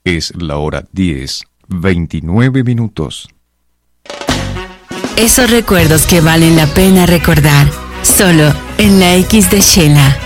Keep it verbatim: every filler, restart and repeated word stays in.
Es la hora diez, veintinueve minutos. Esos recuerdos que valen la pena recordar, solo en la X de Shela.